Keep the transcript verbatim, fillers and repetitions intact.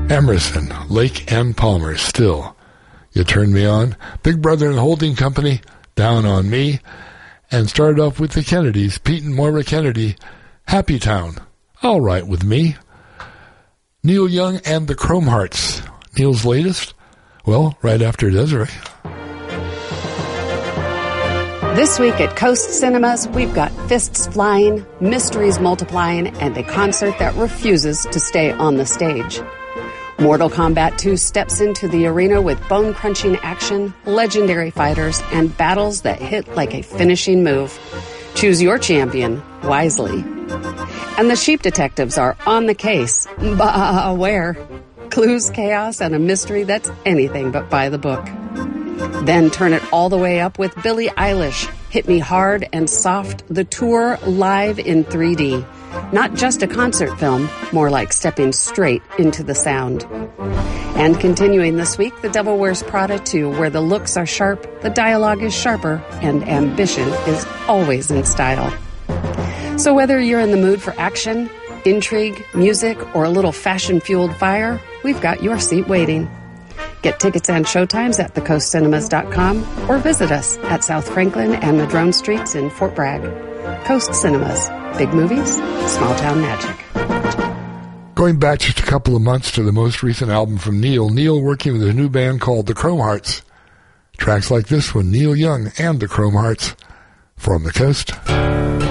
Emerson, Lake and Palmer, Still. You Turned Me On. Big Brother and Holding Company, Down on Me. And started off with the Kennedys, Pete and Moira Kennedy, Happy Town, All Right With Me. Neil Young and the Chrome Hearts. Neil's latest? Well, right after Desiree. This week at Coast Cinemas, we've got fists flying, mysteries multiplying, and a concert that refuses to stay on the stage. Mortal Kombat two steps into the arena with bone-crunching action, legendary fighters, and battles that hit like a finishing move. Choose your champion wisely. And the Sheep Detectives are on the case. Bah, where? Clues, chaos, and a mystery that's anything but by the book. Then turn it all the way up with Billie Eilish, Hit Me Hard and Soft, the tour live in three D. Not just a concert film, more like stepping straight into the sound. And continuing this week, The Devil Wears Prada two, where the looks are sharp, the dialogue is sharper, and ambition is always in style. So whether you're in the mood for action, intrigue, music, or a little fashion-fueled fire, we've got your seat waiting. Get tickets and showtimes at the coast cinemas dot com or visit us at South Franklin and Madrone Streets in Fort Bragg. Coast Cinemas. Big movies, small town magic. Going back just a couple of months to the most recent album from Neil, Neil working with a new band called the Chrome Hearts. Tracks like this one, Neil Young and the Chrome Hearts, From the Coast.